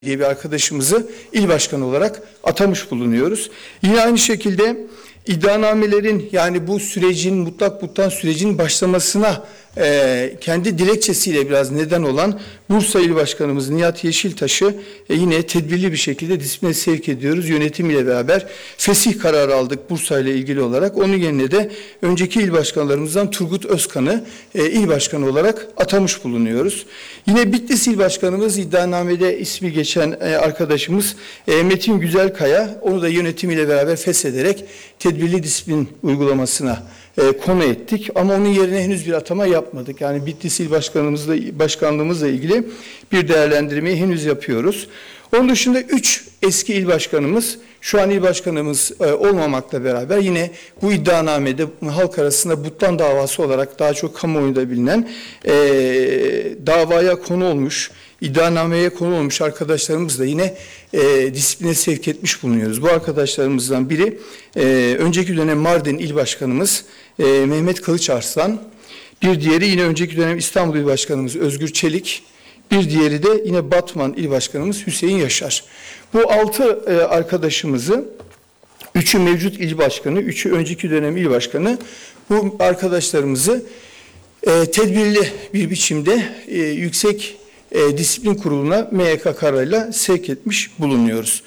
diye bir arkadaşımızı il başkanı olarak atamış bulunuyoruz. Yine aynı şekilde iddianamelerin yani bu sürecin mutlak sürecin başlamasına kendi dilekçesiyle biraz neden olan Bursa İl Başkanımız Nihat Yeşiltaş'ı yine tedbirli bir şekilde disipline sevk ediyoruz. Yönetimiyle beraber fesih kararı aldık Bursa ile ilgili olarak. Onun yerine de önceki il başkanlarımızdan Turgut Özkan'ı il başkanı olarak atamış bulunuyoruz. Yine Bitlis İl Başkanımız iddianamede ismi geçen arkadaşımız Metin Güzelkaya, onu da yönetimiyle beraber feshederek tedbirli disiplin uygulamasına konu ettik. Ama onun yerine henüz bir atama yapmadık. Yani Bitlis İl Başkanlığımızla ilgili bir değerlendirmeyi henüz yapıyoruz. Onun dışında 3 eski il başkanımız, şu an il başkanımız olmamakla beraber yine bu iddianamede halk arasında butlan davası olarak daha çok kamuoyunda bilinen davaya konu olmuş, iddianameye konu olmuş arkadaşlarımız da yine disipline sevk etmiş bulunuyoruz. Bu arkadaşlarımızdan biri önceki dönem Mardin İl Başkanımız Mehmet Kılıçarslan, bir diğeri yine önceki dönem İstanbul İl Başkanımız Özgür Çelik, bir diğeri de yine Batman İl Başkanımız Hüseyin Yaşar. Bu 6 arkadaşımızı, 3'ü mevcut il başkanı, 3'ü önceki dönem il başkanı, bu arkadaşlarımızı tedbirli bir biçimde Yüksek Disiplin Kurulu'na MYK kararıyla sevk etmiş bulunuyoruz.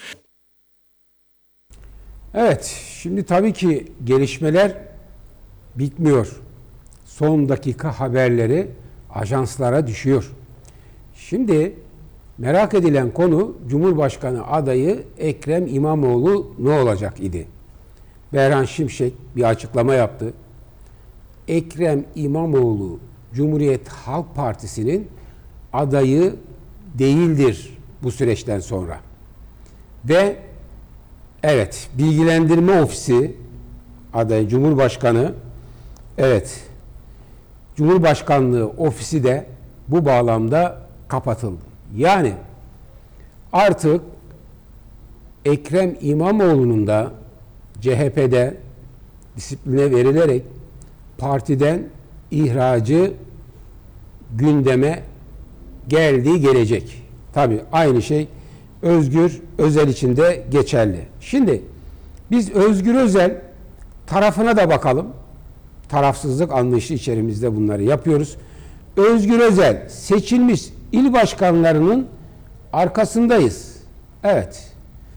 Evet, şimdi tabii ki gelişmeler bitmiyor. Son dakika haberleri ajanslara düşüyor. Şimdi merak edilen konu Cumhurbaşkanı adayı Ekrem İmamoğlu ne olacak idi? Berhan Şimşek bir açıklama yaptı. Ekrem İmamoğlu Cumhuriyet Halk Partisi'nin adayı değildir bu süreçten sonra. Ve evet, bilgilendirme ofisi adayı Cumhurbaşkanı, evet, Cumhurbaşkanlığı ofisi de bu bağlamda kapatıldı. Yani artık Ekrem İmamoğlu'nun da CHP'de disipline verilerek partiden ihracı gündeme geldiği gelecek. Tabii aynı şey Özgür Özel için de geçerli. Şimdi biz Özgür Özel tarafına da bakalım. Tarafsızlık anlayışı içerimizde bunları yapıyoruz. Özgür Özel seçilmiş il başkanlarının arkasındayız. Evet.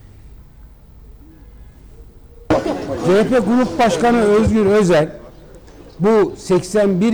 CHP Grup Başkanı Özgür Özel bu 81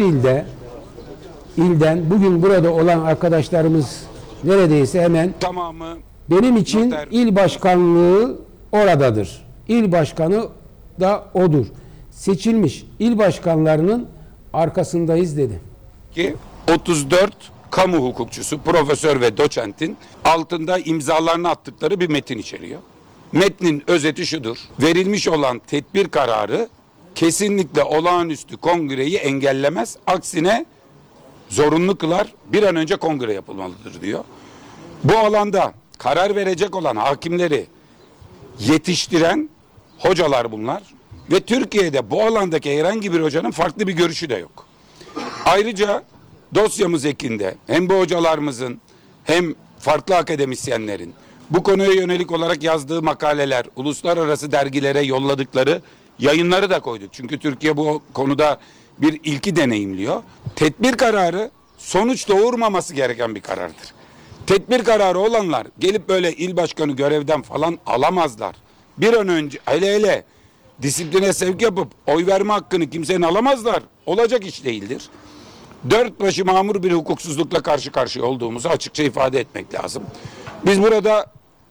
ilden bugün burada olan arkadaşlarımız neredeyse hemen tamamı benim için il başkanlığı oradadır. İl başkanı da odur. Seçilmiş il başkanlarının arkasındayız dedi. Ki 34 kamu hukukçusu, profesör ve doçentin altında imzalarını attıkları bir metin içeriyor. Metnin özeti şudur: verilmiş olan tedbir kararı kesinlikle olağanüstü kongreyi engellemez. Aksine zorunlu kılar. Bir an önce kongre yapılmalıdır diyor. Bu alanda karar verecek olan hakimleri yetiştiren hocalar bunlar. Ve Türkiye'de bu alandaki herhangi bir hocanın farklı bir görüşü de yok. Ayrıca dosyamız ekinde hem bu hocalarımızın hem farklı akademisyenlerin bu konuya yönelik olarak yazdığı makaleler, uluslararası dergilere yolladıkları yayınları da koyduk. Çünkü Türkiye bu konuda bir ilki deneyimliyor. Tedbir kararı sonuç doğurmaması gereken bir karardır. Tedbir kararı olanlar gelip böyle il başkanı görevden falan alamazlar. Bir an önce hele disipline sevk yapıp oy verme hakkını kimsenin alamazlar. Olacak iş değildir. Dört başı mamur bir hukuksuzlukla karşı karşıya olduğumuzu açıkça ifade etmek lazım. Biz burada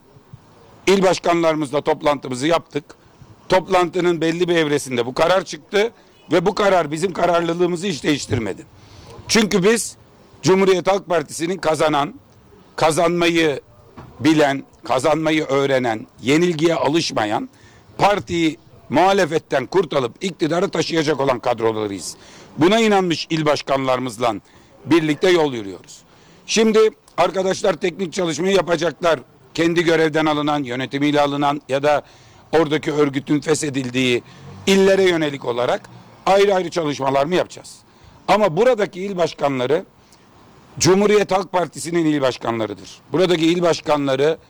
il başkanlarımızla toplantımızı yaptık. Toplantının belli bir evresinde bu karar çıktı ve bu karar bizim kararlılığımızı hiç değiştirmedi. Çünkü biz Cumhuriyet Halk Partisi'nin kazanmayı bilen, kazanmayı öğrenen, yenilgiye alışmayan, partiyi muhalefetten kurtarıp iktidarı taşıyacak olan kadrolarıyız. Buna inanmış il başkanlarımızla birlikte yol yürüyoruz. Şimdi arkadaşlar teknik çalışmayı yapacaklar. Kendi görevden alınan, yönetimiyle alınan ya da oradaki örgütün feshedildiği illere yönelik olarak ayrı ayrı çalışmalar mı yapacağız? Ama buradaki il başkanları Cumhuriyet Halk Partisi'nin il başkanlarıdır. Buradaki il başkanları